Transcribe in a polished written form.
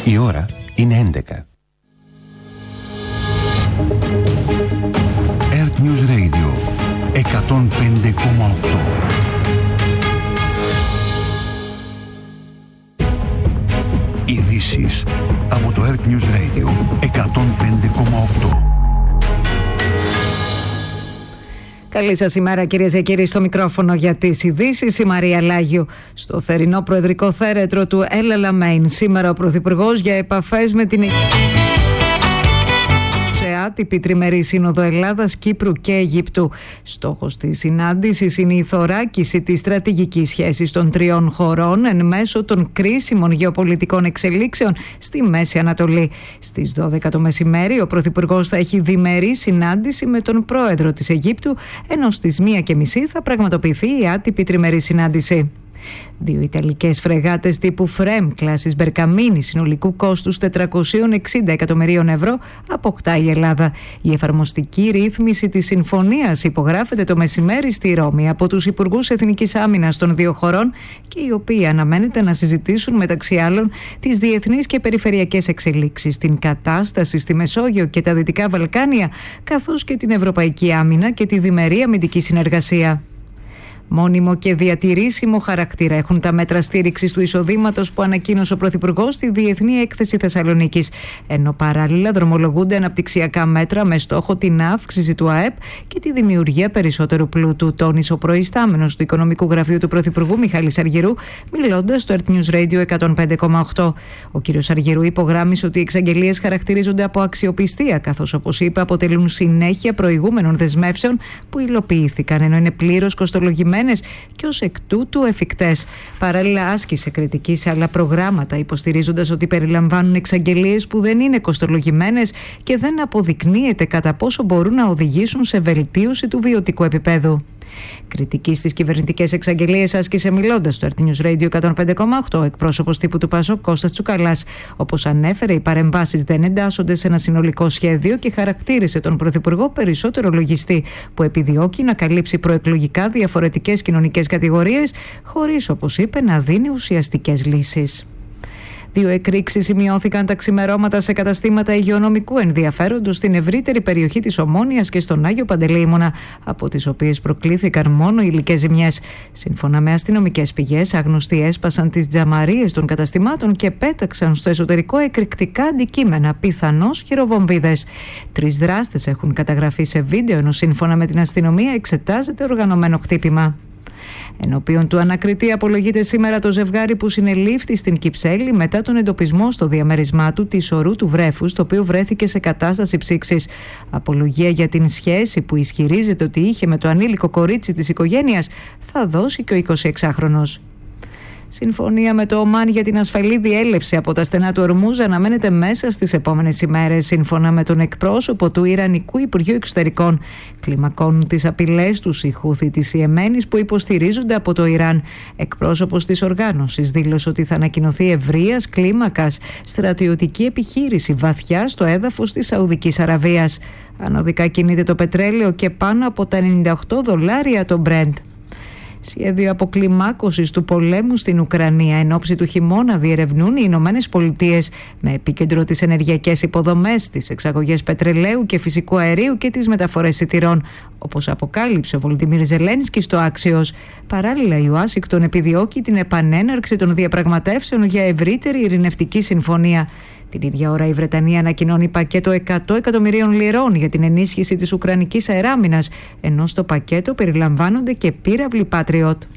Η ώρα είναι 11. Earth News Radio 105,8. Ειδήσεις από το Earth News Radio 105,8. Καλή σας ημέρα, κυρίες και κύριοι, στο μικρόφωνο για τις ειδήσεις η Μαρία Λάγιου. Στο θερινό προεδρικό θέρετρο του El Alamein σήμερα ο Πρωθυπουργός για επαφές με την άτυπη τριμερή σύνοδο Ελλάδας, Κύπρου και Αιγύπτου. Στόχος της συνάντησης είναι η θωράκιση της στρατηγικής σχέσης των τριών χωρών εν μέσω των κρίσιμων γεωπολιτικών εξελίξεων στη Μέση Ανατολή. Στις 12 το μεσημέρι ο Πρωθυπουργός θα έχει διμερή συνάντηση με τον πρόεδρο της Αιγύπτου, ενώ στις 1:30 θα πραγματοποιηθεί η άτυπη τριμερή συνάντηση. 2 Ιταλικές φρεγάτες τύπου Φρέμ κλάσης Μπερκαμίνη συνολικού κόστους 460 εκατομμυρίων ευρώ αποκτά η Ελλάδα. Η εφαρμοστική ρύθμιση της συμφωνίας υπογράφεται το μεσημέρι στη Ρώμη από τους Υπουργούς Εθνικής Άμυνας των δύο χωρών και οι οποίοι αναμένεται να συζητήσουν μεταξύ άλλων τις διεθνείς και περιφερειακές εξελίξεις, την κατάσταση στη Μεσόγειο και τα Δυτικά Βαλκάνια, καθώς και την ευρωπαϊκή άμυνα και τη διμερή αμυντική συνεργασία. Μόνιμο και διατηρήσιμο χαρακτήρα έχουν τα μέτρα στήριξης του εισοδήματος που ανακοίνωσε ο Πρωθυπουργός στη Διεθνή Έκθεση Θεσσαλονίκης, ενώ παράλληλα δρομολογούνται αναπτυξιακά μέτρα με στόχο την αύξηση του ΑΕΠ και τη δημιουργία περισσότερου πλούτου, τόνισε ο προϊστάμενος του Οικονομικού Γραφείου του Πρωθυπουργού Μιχάλης Αργυρού, μιλώντας στο Earth News Radio 105,8. Ο κ. Αργυρού υπογράμμισε ότι οι εξαγγελίες χαρακτηρίζονται από αξιοπιστία, καθώς, όπως είπε, αποτελούν συνέχεια προηγούμενων δεσμεύσεων που υλοποιήθηκαν, ενώ είναι πλήρως κοστολογημένες και ως εκ τούτου εφικτές. Παράλληλα, άσκησε κριτική σε άλλα προγράμματα, υποστηρίζοντας ότι περιλαμβάνουν εξαγγελίες που δεν είναι κοστολογημένες και δεν αποδεικνύεται κατά πόσο μπορούν να οδηγήσουν σε βελτίωση του βιωτικού επίπεδου. Κριτική στις κυβερνητικές εξαγγελίες άσκησε μιλώντας στο Earth News Radio 105,8 εκπρόσωπος τύπου του ΠΑΣΟΚ Κώστας Τσουκαλάς. Όπως ανέφερε, οι παρεμβάσεις δεν εντάσσονται σε ένα συνολικό σχέδιο και χαρακτήρισε τον Πρωθυπουργό περισσότερο λογιστή που επιδιώκει να καλύψει προεκλογικά διαφορετικές κοινωνικές κατηγορίες χωρίς, όπως είπε, να δίνει ουσιαστικές λύσεις. 2 εκρήξεις σημειώθηκαν τα ξημερώματα σε καταστήματα υγειονομικού ενδιαφέροντος στην ευρύτερη περιοχή της Ομόνοιας και στον Άγιο Παντελεήμονα, από τις οποίες προκλήθηκαν μόνο υλικές ζημιές. Σύμφωνα με αστυνομικές πηγές, άγνωστοι έσπασαν τις τζαμαρίες των καταστημάτων και πέταξαν στο εσωτερικό εκρηκτικά αντικείμενα, πιθανώς χειροβομβίδες. 3 δράστες έχουν καταγραφεί σε βίντεο, ενώ σύμφωνα με την αστυνομία εξετάζεται οργανωμένο χτύπημα. Ενώπιον του ανακριτή απολογείται σήμερα το ζευγάρι που συνελήφθη στην Κυψέλη μετά τον εντοπισμό στο διαμέρισμά του της ορού του βρέφους, το οποίο βρέθηκε σε κατάσταση ψήξης. Απολογία για την σχέση που ισχυρίζεται ότι είχε με το ανήλικο κορίτσι της οικογένειας θα δώσει και ο 26χρονος. Συμφωνία με το Ομάν για την ασφαλή διέλευση από τα στενά του Ορμούζ αναμένεται μέσα στις επόμενες ημέρες, σύμφωνα με τον εκπρόσωπο του Ιρανικού Υπουργείου Εξωτερικών. Κλιμακώνουν τις απειλές τους οι Χούθι της Ιεμένης που υποστηρίζονται από το Ιράν. Εκπρόσωπος της οργάνωσης δήλωσε ότι θα ανακοινωθεί ευρείας κλίμακας στρατιωτική επιχείρηση βαθιά στο έδαφος της Σαουδικής Αραβίας. Ανωδικά κινείται το πετρέλαιο και πάνω από τα $98 το Brent. Σχέδιο αποκλιμάκωσης του πολέμου στην Ουκρανία εν ώψη του χειμώνα διερευνούν οι Ηνωμένες Πολιτείες με επίκεντρο τις ενεργειακές υποδομές, τις εξαγωγές πετρελαίου και φυσικού αερίου και τις μεταφορές σιτηρών, όπως αποκάλυψε ο Βολοντιμίρ Ζελένσκι στο Άξιος. Παράλληλα, η Ουάσιγκτον επιδιώκει την επανέναρξη των διαπραγματεύσεων για ευρύτερη ειρηνευτική συμφωνία. Την ίδια ώρα η Βρετανία ανακοινώνει πακέτο 100 εκατομμυρίων λιρών για την ενίσχυση της Ουκρανικής αεράμινας, ενώ στο πακέτο περιλαμβάνονται και πύραυλοι Patriot.